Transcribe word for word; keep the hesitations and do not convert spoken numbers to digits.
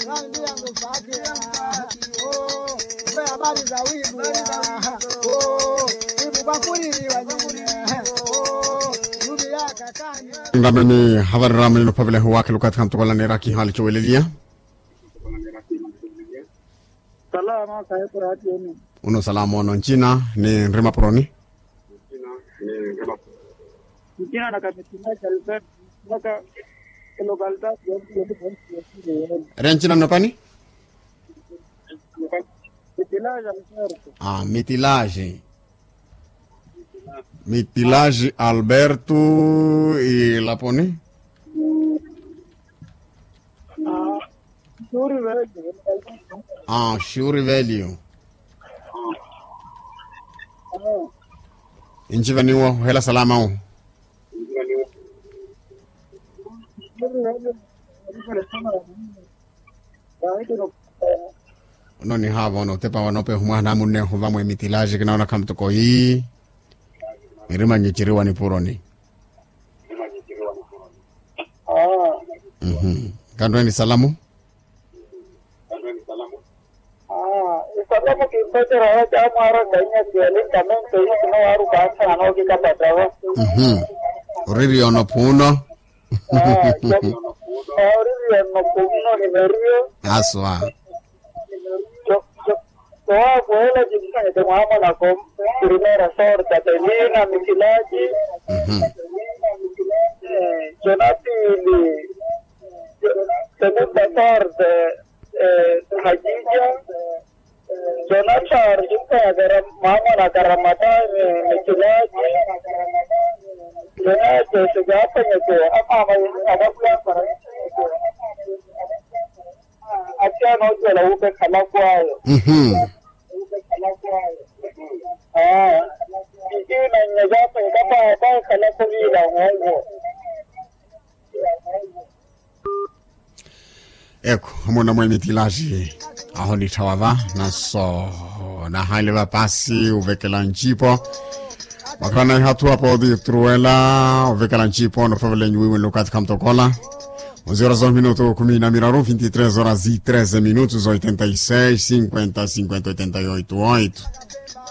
Ndameni habari ramani pavile huwake lukati kamtokola neraki hali chowelelia. Salama kaya kurati yoni. Uno salamu ono nchina ni Rima Proni. Nchina nakametina kalita naka lokalita yoni. Renchina nopani? Mitilage Alberto. Ah, Mitilage. Mitilage Alberto y Laponi? Ah, Shuri Value. Ah, Shuri Value. Inchiva niwo hela salama o. No ni hava no tepa wanope humana munne huva mwe Mitilage kinaona kama tuko hii. Mirima nyichiriwa ni Puroni. Ah. Mhm. Kando ni salamu? Ah, salamu kimpete raha jamu ara kanya kiali kamen kaya kino aru kaasa ano kita patawa. Mhm. Uriri ono puno. Ah, uriri ono puno ni merio. Aswa. Toa kuela jinsi ya mama na kom primera sorta telina Mitilage. Mhm. Jonati ni segunda sorta Khadija. Jonata jinsi ya mama na Karamata Mitilage. Jonata sejapa nyeto apa apa apa para acha no jela upe kala kwayo. Mhm. Ah, iki na nyajapa kapa apa kala kuila ngo. Eko, mwana mwe Mitilage aho ni tawava na so na hali wa pasi uvekela nchipo wakana hatu hapo di truela uvekela nchipo no favele nyuwe lukati kamtokola onze horas minuto kumi na miraru vinte e três horas e treze minutos oitenta e seis cinquenta cinquenta oitenta e oito oito